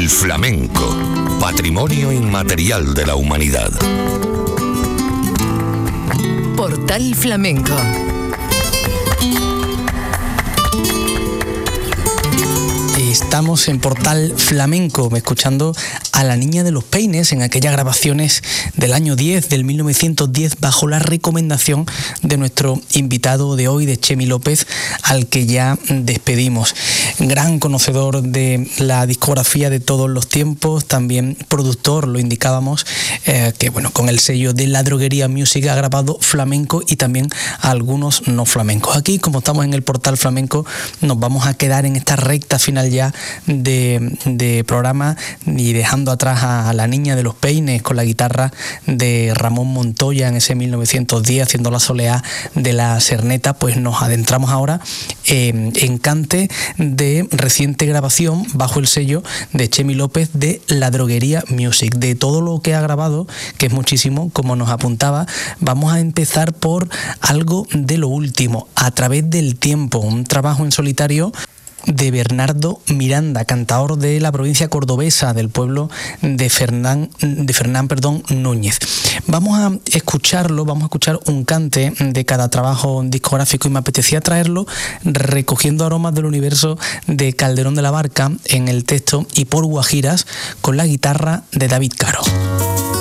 El flamenco, patrimonio inmaterial de la humanidad. Portal Flamenco. Estamos en Portal Flamenco, escuchando a La Niña de los Peines en aquellas grabaciones del año 10, del 1910, bajo la recomendación de nuestro invitado de hoy, de Chemi López, al que ya despedimos. Gran conocedor de la discografía de todos los tiempos, también productor, lo indicábamos, que bueno, con el sello de La Droguería Music ha grabado flamenco y también algunos no flamencos. Aquí, como estamos en el Portal Flamenco, nos vamos a quedar en esta recta final ya de programa y dejando atrás a La Niña de los Peines con la guitarra de Ramón Montoya en ese 1910 haciendo la soleá de la Serneta. Pues nos adentramos ahora en cante de reciente grabación bajo el sello de Chemi López de La Droguería Music. De todo lo que ha grabado, que es muchísimo, como nos apuntaba, vamos a empezar por algo de lo último, A Través del Tiempo, un trabajo en solitario de Bernardo Miranda, cantador de la provincia cordobesa, del pueblo de Fernán Núñez. Vamos a escuchar un cante de cada trabajo discográfico y me apetecía traerlo recogiendo aromas del universo de Calderón de la Barca en el texto y por Guajiras con la guitarra de David Caro.